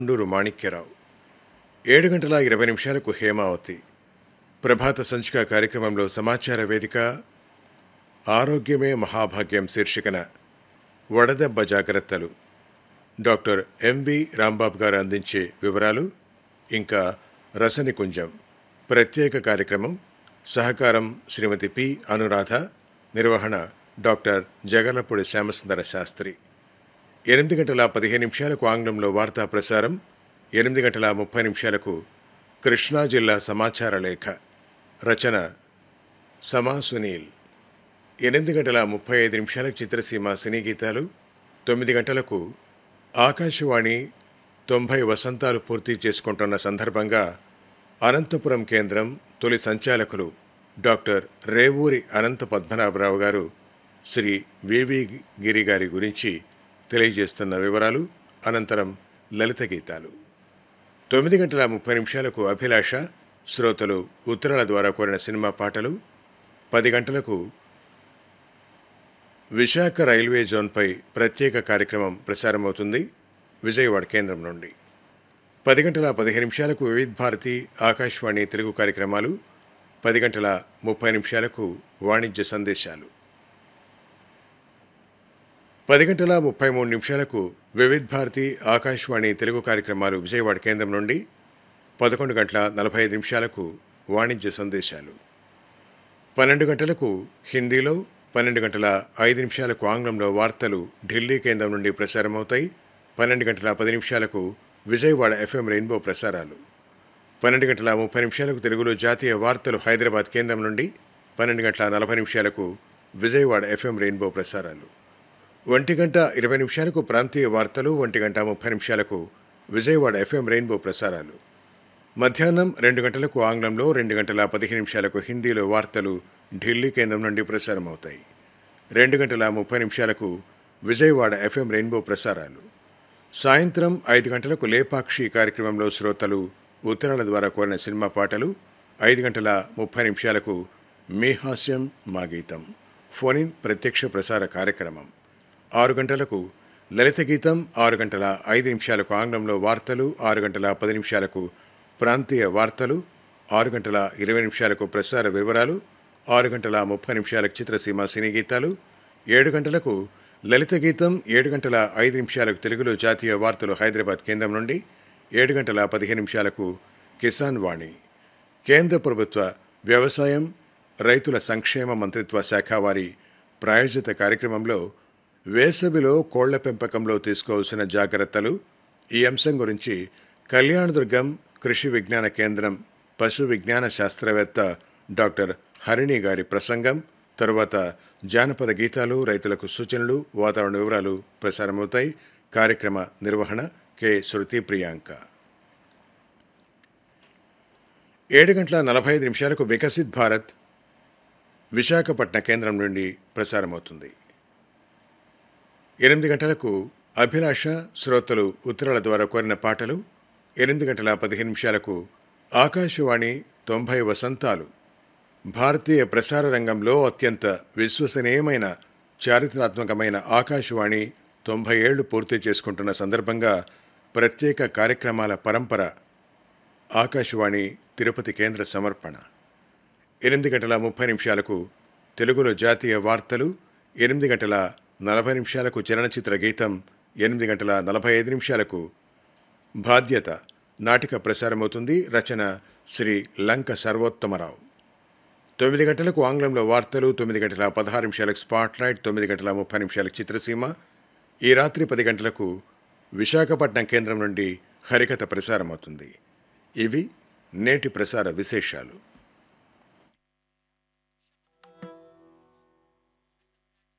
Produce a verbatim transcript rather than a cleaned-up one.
ఉండూరు మాణిక్యరావు. ఏడు గంటల ఇరవై నిమిషాలకు హేమావతి. ప్రభాత సంచిక కార్యక్రమంలో సమాచార వేదిక ఆరోగ్యమే మహాభాగ్యం శీర్షికన వడదెబ్బ జాగ్రత్తలు డాక్టర్ ఎంవి రాంబాబు గారు అందించే వివరాలు, ఇంకా రసనికుంజం ప్రత్యేక కార్యక్రమం. సహకారం శ్రీమతి పి అనురాధ. నిర్వహణ డాక్టర్ జగలపూడి శ్యామసుందర శాస్త్రి. ఎనిమిది గంటల పదిహేను నిమిషాలకు ఆంగ్లంలో వార్తా ప్రసారం. ఎనిమిది గంటల ముప్పై నిమిషాలకు కృష్ణా జిల్లా సమాచార లేఖ. రచన సమా సునీల్. ఎనిమిది గంటల ముప్పై ఐదు నిమిషాలకు చిత్రసీమ సినీ గీతాలు. తొమ్మిది గంటలకు ఆకాశవాణి తొంభై వసంతాలు పూర్తి చేసుకుంటున్న సందర్భంగా అనంతపురం కేంద్రం తొలి సంచాలకులు డాక్టర్ రేవూరి అనంత పద్మనాభరావు గారు శ్రీ వివి గిరి గారి గురించి తెలియజేస్తున్న వివరాలు. అనంతరం లలిత గీతాలు. తొమ్మిది గంటల ముప్పై నిమిషాలకు అభిలాష, శ్రోతలు ఉత్తరాల ద్వారా కోరిన సినిమా పాటలు. పది గంటలకు విశాఖ రైల్వే జోన్పై ప్రత్యేక కార్యక్రమం ప్రసారమవుతుంది విజయవాడ కేంద్రం నుండి. పది గంటల పదిహేను నిమిషాలకు వివిధ భారతి ఆకాశవాణి తెలుగు కార్యక్రమాలు. పది గంటల ముప్పై నిమిషాలకు వాణిజ్య సందేశాలు. పది గంటల ముప్పై మూడు నిమిషాలకు వివిధ భారతి ఆకాశవాణి తెలుగు కార్యక్రమాలు విజయవాడ కేంద్రం నుండి. పదకొండు గంటల నలభై ఐదు నిమిషాలకు వాణిజ్య సందేశాలు. పన్నెండు గంటలకు హిందీలో, పన్నెండు గంటల ఐదు నిమిషాలకు ఆంగ్లంలో వార్తలు ఢిల్లీ కేంద్రం నుండి ప్రసారమవుతాయి. పన్నెండు గంటల పది నిమిషాలకు విజయవాడ ఎఫ్ఎం రెయిన్బో ప్రసారాలు. పన్నెండు గంటల ముప్పై నిమిషాలకు తెలుగులో జాతీయ వార్తలు హైదరాబాద్ కేంద్రం నుండి. పన్నెండు గంటల నలభై నిమిషాలకు విజయవాడ ఎఫ్ఎం రెయిన్బో ప్రసారాలు. ఒంటి గంట ఇరవై నిమిషాలకు ప్రాంతీయ వార్తలు. ఒంటి గంట ముప్పై నిమిషాలకు విజయవాడ ఎఫ్ఎం రెయిన్బో ప్రసారాలు. మధ్యాహ్నం రెండు గంటలకు ఆంగ్లంలో, రెండు గంటల పదిహేను నిమిషాలకు హిందీలో వార్తలు ఢిల్లీ కేంద్రం నుండి ప్రసారమవుతాయి. రెండు గంటల ముప్పై నిమిషాలకు విజయవాడ ఎఫ్ఎం రెయిన్బో ప్రసారాలు. సాయంత్రం ఐదు గంటలకు లేపాక్షి కార్యక్రమంలో శ్రోతలు ఉత్తరాల ద్వారా కోరిన సినిమా పాటలు. ఐదు గంటల ముప్పై నిమిషాలకు మీ హాస్యం మా గీతం ఫోన్ ప్రత్యక్ష ప్రసార కార్యక్రమం. ఆరు గంటలకు లలిత గీతం. ఆరు గంటల ఐదు నిమిషాలకు ఆంగ్లంలో వార్తలు. ఆరు గంటల పది నిమిషాలకు ప్రాంతీయ వార్తలు. ఆరు గంటల ఇరవై నిమిషాలకు ప్రసార వివరాలు. ఆరు గంటల ముప్పై నిమిషాలకు చిత్రసీమ సినీ గీతాలు. ఏడు గంటలకు లలిత గీతం. ఏడు గంటల ఐదు నిమిషాలకు తెలుగులో జాతీయ వార్తలు హైదరాబాద్ కేంద్రం నుండి. ఏడు గంటల పదిహేను నిమిషాలకు కిసాన్ వాణి. కేంద్ర ప్రభుత్వ వ్యవసాయం, రైతుల సంక్షేమ మంత్రిత్వ శాఖ వారి ప్రాయోజిత కార్యక్రమంలో వేసవిలో కోళ్ల పెంపకంలో తీసుకోవాల్సిన జాగ్రత్తలు, ఈ అంశం గురించి కళ్యాణదుర్గం కృషి విజ్ఞాన కేంద్రం పశు విజ్ఞాన శాస్త్రవేత్త డాక్టర్ హరిణి గారి ప్రసంగం. తరువాత జానపద గీతాలు, రైతులకు సూచనలు, వాతావరణ వివరాలు ప్రసారమవుతాయి. కార్యక్రమ నిర్వహణ కె శృతి ప్రియాంక. ఏడు గంటల నలభై ఐదు నిమిషాలకు వికసిత్ భారత్ విశాఖపట్నం కేంద్రం నుండి ప్రసారమవుతుంది. ఎనిమిది గంటలకు అభిలాష, శ్రోతలు ఉత్తరాల ద్వారా కోరిన పాటలు. ఎనిమిది గంటల పదిహేను నిమిషాలకు ఆకాశవాణి తొంభై వసంతాలు భారతీయ ప్రసార రంగంలో అత్యంత విశ్వసనీయమైన చారిత్రాత్మకమైన ఆకాశవాణి తొంభై ఏళ్లు పూర్తి చేసుకుంటున్న సందర్భంగా ప్రత్యేక కార్యక్రమాల పరంపర ఆకాశవాణి తిరుపతి కేంద్ర సమర్పణ. ఎనిమిది గంటల ముప్పై నిమిషాలకు తెలుగులో జాతీయ వార్తలు. ఎనిమిది గంటల నలభై నిమిషాలకు చలనచిత్ర గీతం. ఎనిమిది గంటల నలభై ఐదు నిమిషాలకు బాధ్యత నాటిక ప్రసారమవుతుంది. రచన శ్రీ లంక సర్వోత్తమరావు. తొమ్మిది గంటలకు ఆంగ్లంలో వార్తలు. తొమ్మిది గంటల పదహారు నిమిషాలకు స్పాట్లైట్. తొమ్మిది గంటల ముప్పై నిమిషాలకు చిత్రసీమ. ఈ రాత్రి పది గంటలకు విశాఖపట్నం కేంద్రం నుండి హరికథ ప్రసారమవుతుంది. ఇవి నేటి ప్రసార విశేషాలు.